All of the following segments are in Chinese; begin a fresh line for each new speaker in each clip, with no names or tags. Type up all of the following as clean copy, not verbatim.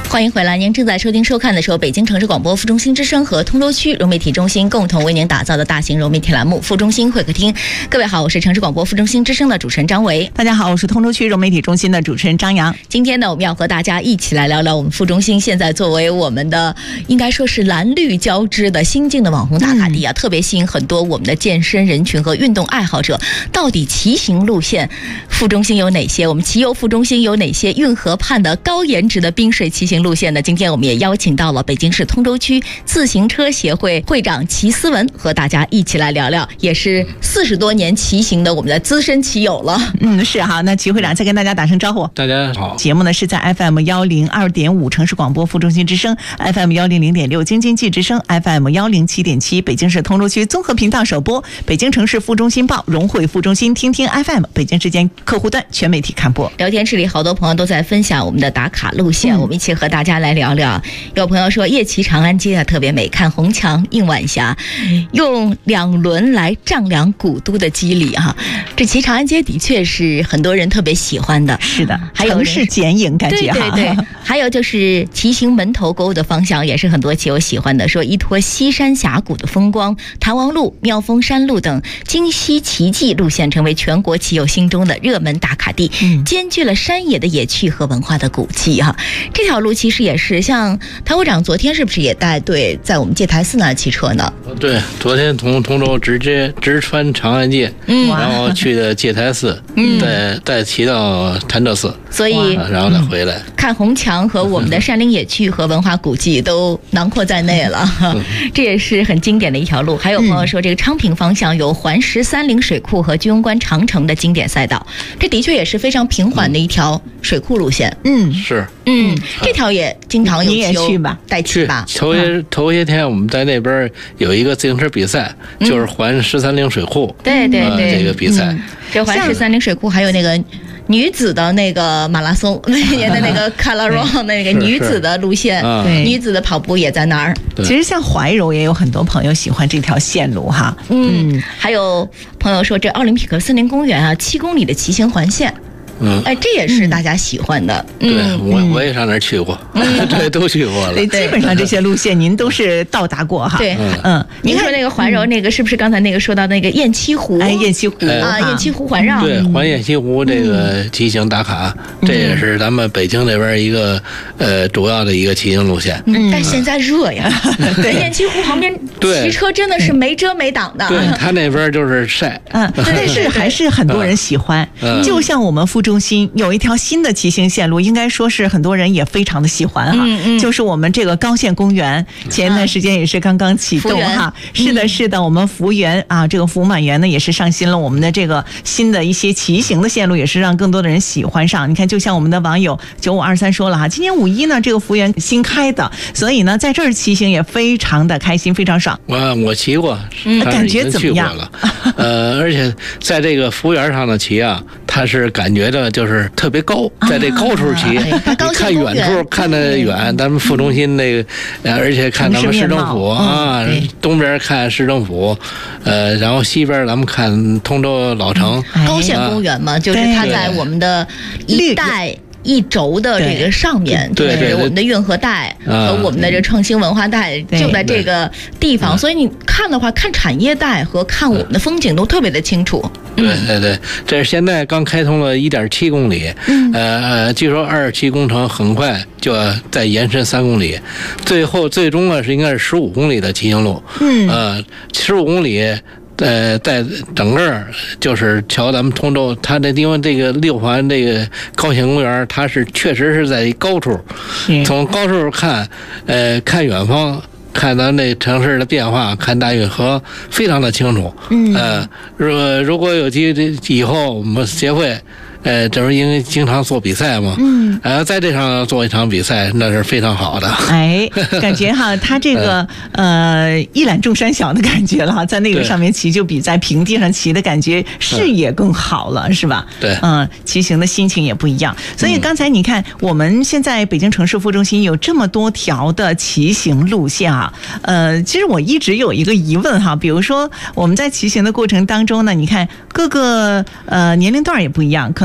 欢迎回来，您正在收听收看的是由北京城市广播副中心之声和通州区融媒体中心共同为您打造的大型融媒体栏目副中心会客厅。各位好，我是城市广播副中心之声的主持人张维。
大家好，我是通州区融媒体中心的主持人张扬。
今天呢，我们要和大家一起来聊聊我们副中心现在作为我们的应该说是蓝绿交织的新晋的网红打卡地啊，特别吸引很多我们的健身人群和运动爱好者。到底骑行路线副中心有哪些？我们骑游副中心有哪些运河畔的高颜值的冰水骑行路线呢？今天我们也邀请到了北京市通州区自行车协会会长齐思文，和大家一起来聊聊，也是40多年骑行的我们的资深骑友了。
是哈。那齐会长再跟大家打声招呼。
大家好。
节目呢是在 FM 102.5城市广播副中心之声， FM 100.6京津冀之声， FM 107.7北京市通州区综合频道首播，北京城市副中心报、融汇副中心、听听 FM 北京之间客户端全媒体看播。
聊天室里好多朋友都在分享我们的打卡路线，我们一起和大家来聊聊。有朋友说夜骑长安街啊特别美，看红墙映晚霞，用2轮来丈量古都的肌理哈。这骑长安街的确是很多人特别喜欢的。
是的，
还有
城市剪影感觉哈。
对，还有就是骑行门头沟的方向也是很多骑友喜欢的，说依托西山峡谷的风光，谭王路、妙峰山路等京西奇迹路线成为全国骑友心中的热门打卡地，兼具了山野的野趣和文化的古迹哈。这条路其实也是像谭会长昨天是不是也带队在我们戒台寺那儿骑车呢？
对，昨天从通州直穿长安街，然后去的戒台寺，再骑到潭柘寺，
所以
然后再回来。
看红墙和我们的山林野趣和文化古迹都囊括在内了，这也是很经典的一条路。还有朋友说，这个昌平方向有环13陵水库和居庸关长城的经典赛道，这的确也是非常平缓的一条水库路线。
是。
这条也经常有骑友带骑吧？
头些天我们在那边有一个自行车比赛，就是环13陵水库。
对，
这个比赛。
这环13陵水库还有那个女子的那个马拉松，那年的那个卡拉罗那个女子的路线，女子的跑步也在那儿。
其实像怀柔也有很多朋友喜欢这条线路哈。
还有朋友说这奥林匹克森林公园啊，7公里的骑行环线。这也是大家喜欢的。
对，我也上那儿去过，对，都去过了。
对，基本上这些路线您都是到达过哈。
对，您说那个怀柔那个是不是刚才那个说到那个雁栖湖？
雁栖湖
啊，雁栖湖环绕。
对，环雁栖湖这个骑行打卡，这也是咱们北京这边一个主要的一个骑行路线。
但现在热呀，对，雁栖湖旁边骑车真的是没遮没挡的。
对，他那边就是晒。
但是还是很多人喜欢。就像我们副中心有一条新的骑行线路，应该说是很多人也非常的喜欢哈，就是我们这个高县公园，前一段时间也是刚刚启动哈。是的，我们福园啊，这个福满园呢也是上新了我们的这个新的一些骑行的线路，也是让更多的人喜欢上。你看，就像我们的网友9523说了哈，今年5·1呢这个福园新开的，所以呢在这儿骑行也非常的开心，非常爽。
我骑过，
感觉怎么样？
而且在这个福园上的骑啊，它是感觉的就是特别高，在这高处骑，你看远处看得远，咱们副中心那个，而且看咱们市政府啊，东边看市政府，然后西边咱们看通州老城。
高县公园嘛，就是它在我们的一带一轴的这个上面，就是我们的运河带和我们的这创新文化带就在这个地方，所以你看的话，看产业带和看我们的风景都特别的清楚。
对，这是现在刚开通了1.7公里，据说27工程很快就要再延伸3公里，最终呢是应该是15公里的骑行路，15公里。在整个就是瞧咱们通州，它的因为这个6环这个高县公园，它是确实是在高处，从高处看，看远方，看咱这城市的变化，看大运河，非常的清楚。如果有机会以后我们协会。这不是因为经常做比赛嘛，在这上做一场比赛，那是非常好的。
感觉哈，他这个一览众山小的感觉了哈，在那个上面骑就比在平地上骑的感觉视野更好了，是吧？
对，
骑行的心情也不一样。所以刚才你看，我们现在北京城市副中心有这么多条的骑行路线啊，其实我一直有一个疑问哈，比如说我们在骑行的过程当中呢，你看各个年龄段也不一样，可能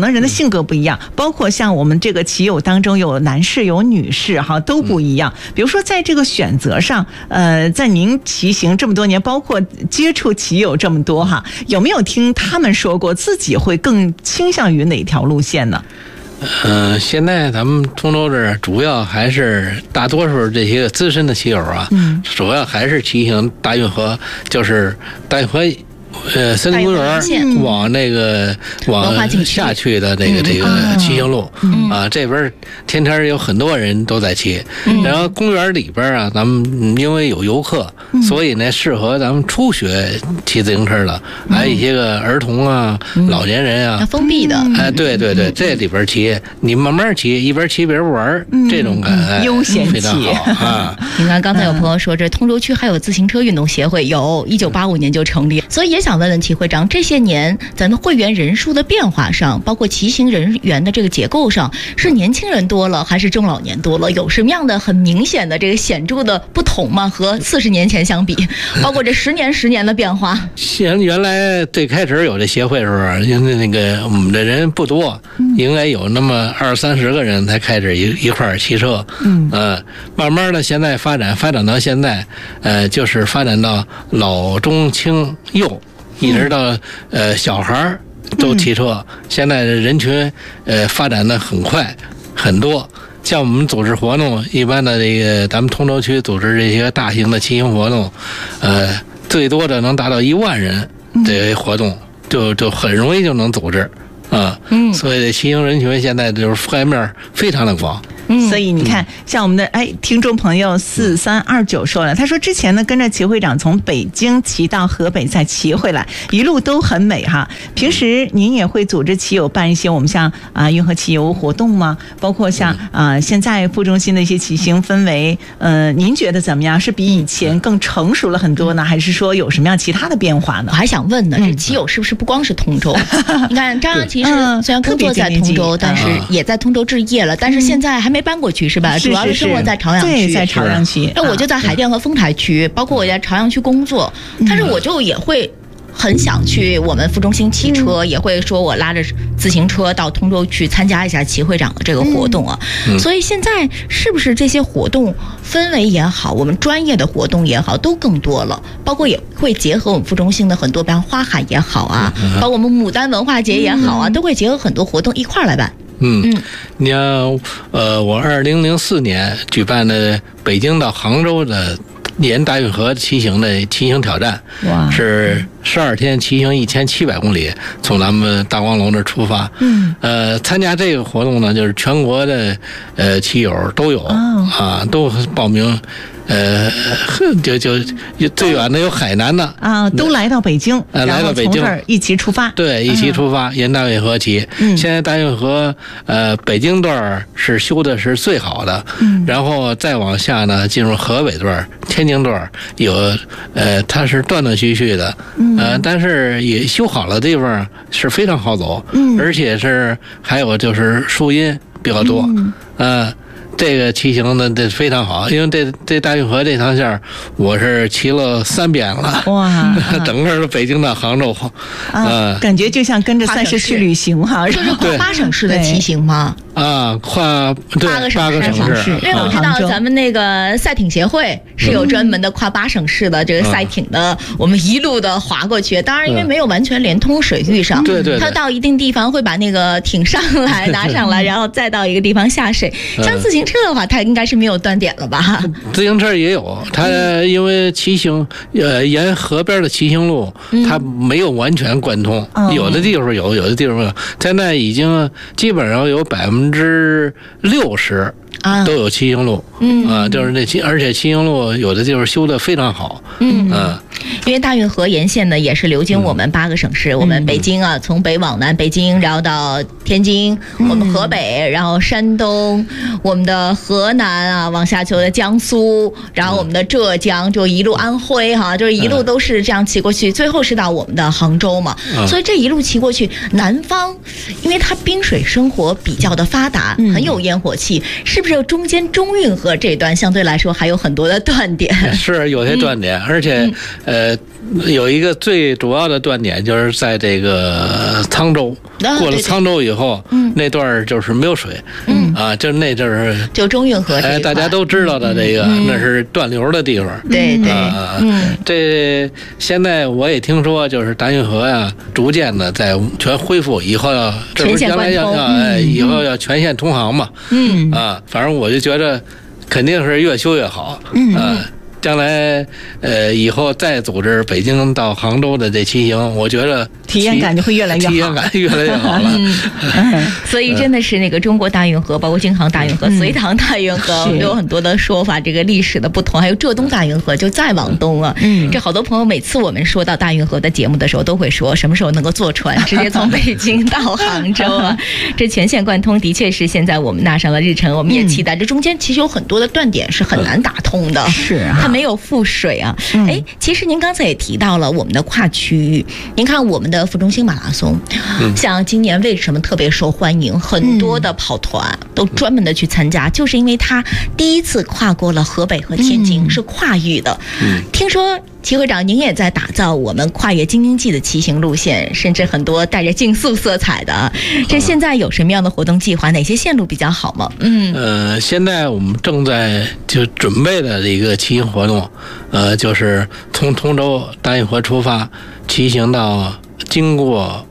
能人的性格不一样，包括像我们这个骑友当中有男士有女士哈，都不一样。比如说在这个选择上，在您骑行这么多年，包括接触骑友这么多哈，有没有听他们说过自己会更倾向于哪条路线呢？
现在咱们通州这儿主要还是大多数这些资深的骑友啊，主要还是骑行大运河，就是大运河。森林公园往那个往下去的这个骑行路啊，这边天天有很多人都在骑，然后公园里边啊，咱们因为有游客，所以呢适合咱们初学骑自行车的，还有一些个儿童啊、老年人啊，
封闭的，
对，这里边骑，你慢慢骑，一边骑别人玩，这种感觉
悠闲
非常好啊。
你看刚才有朋友说，这通州区还有自行车运动协会，有1985年就成立，所以也想问问齐会长，这些年咱们会员人数的变化上，包括骑行人员的这个结构上，是年轻人多了还是中老年多了？有什么样的很明显的这个显著的不同吗？和40年前相比，包括这10年的变化。
原来最开始有这协会的时候，因为那个我们的人不多，应该有那么20-30个人才开始一块儿骑车。慢慢的现在发展到现在，就是发展到老中青幼。一直到小孩都骑车，现在的人群发展的很快很多。像我们组织活动，一般的这个咱们通州区组织这些大型的骑行活动，最多的能达到1万人，这些活动就很容易就能组织啊。所以骑行人群现在就是覆盖面非常的广。
所以你看，像我们的听众朋友4329说了，他说之前呢跟着齐会长从北京骑到河北再骑回来，一路都很美哈。平时您也会组织骑友办一些我们像运河骑游活动吗？包括像现在副中心的一些骑行氛围，您觉得怎么样？是比以前更成熟了很多呢，还是说有什么样其他的变化呢？
我还想问呢，这骑友是不是不光是通州？你看张扬骑士虽然工作在通州，但是也在通州置业了，但是现在还没搬过去是吧？主要是生活在朝阳区。
对，在朝阳区。
那我就在海淀和丰台区，包括我在朝阳区工作，但是我就也会很想去我们副中心骑车，也会说我拉着自行车到通州去参加一下齐会长的这个活动啊。所以现在是不是这些活动氛围也好，我们专业的活动也好，都更多了？包括也会结合我们副中心的很多，比方花海也好啊，包括我们牡丹文化节也好啊，都会结合很多活动一块儿来办。
你像我2004年举办的北京到杭州的沿大运河骑行挑战，是12天骑行1700公里，从咱们大光楼那出发。参加这个活动呢，就是全国的骑友都有都报名。就最远的有海南的
都来到北京，
来到北京，
从这儿一起出发。
对，一起出发，沿大运河骑。现在大运河北京段是修的是最好的，然后再往下呢，进入河北段、天津段有它是断断续续的，但是也修好了的地方是非常好走，而且是还有就是树荫比较多，这个骑行的这非常好，因为这大运河这条线我是骑了3遍了，哇！整个北京到杭州，
感觉就像跟着赛事去旅行哈，
这是跨8省市的骑行吗？
跨8个省市，
因为我知道咱们那个赛艇协会是有专门的跨8省市的这个赛艇的，我们一路的划过去。当然，因为没有完全连通水域上，
对，
它到一定地方会把那个艇上来拿上来，然后再到一个地方下水。像自行车的话，它应该是没有断点了吧？
自行车也有，它因为骑行沿河边的骑行路，它没有完全贯通，有的地方有，有的地方没有。现在已经基本上有60%都有骑行路，就是而且骑行路有的地方修得非常好，
因为大运河沿线呢也是流经我们8个省市，我们北京啊，从北往南，北京然后到天津，我们河北，然后山东，我们的河南啊，往下求的江苏，然后我们的浙江，就一路安徽哈，就是一路都是这样骑过去，最后是到我们的杭州嘛，所以这一路骑过去，南方因为它滨水生活比较的发达，很有烟火气，是不是中间中运河这段相对来说还有很多的断点？
是有些断点，而且有一个最主要的断点就是在这个沧州， 过了沧州以后，那段就是没有水，就那阵儿
就中运河这一块，
大家都知道的这个，那是断流的地方。
对对，
这现在我也听说，就是大运河呀，逐渐的在全恢复，以后要
全线贯通，
以后要全线通航嘛。反正我就觉得肯定是越修越好。将来以后再组织北京到杭州的这骑行，我觉得
体验感就会越来越好，
体验感越来越好了。
所以真的是那个中国大运河，包括京杭大运河、隋唐大运河，有很多的说法，这个历史的不同，还有浙东大运河就再往东了。这好多朋友每次我们说到大运河的节目的时候，都会说什么时候能够坐船直接从北京到杭州啊？这全线贯通的确是现在我们纳上了日程，我们也期待。这中间其实有很多的断点是很难打通的，
是啊。
没有覆水啊！其实您刚才也提到了我们的跨区域，您看我们的副中心马拉松，像今年为什么特别受欢迎？很多的跑团都专门的去参加，就是因为它第一次跨过了河北和天津，是跨域的。听说齐会长您也在打造我们跨越京津冀的骑行路线，甚至很多带着竞速色彩的。这现在有什么样的活动计划？哪些线路比较好吗？
现在我们正在就准备的一个骑行活动，就是从通州大运河出发，骑行到经过